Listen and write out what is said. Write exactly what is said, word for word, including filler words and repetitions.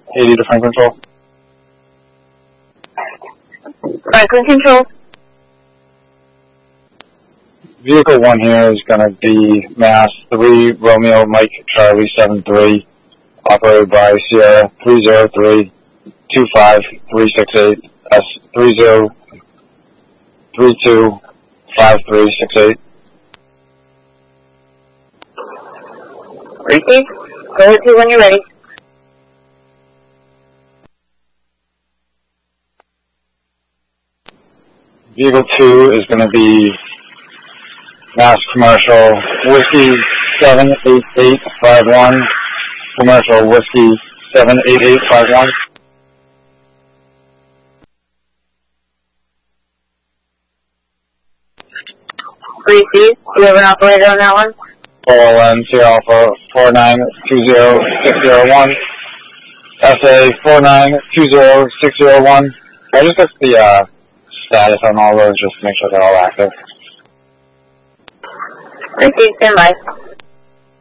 eighty to Franklin Control. Franklin Control. Vehicle one here is going to be Mass three Romeo Mike Charlie seven three, operated by Sierra three zero three two five three six eight S three zero three two five three six eight. Receive. Go with you when you're ready. Vehicle two is going to be Mass Commercial Whiskey seven eight eight five one, Commercial Whiskey seven eight eight five one. Receive. Do you have an operator on that one? O L N C Alpha four nine two zero six zero one, S A four nine two zero six zero one. I just got the uh, status on all those just to make sure they're all active. Receive. Stand by.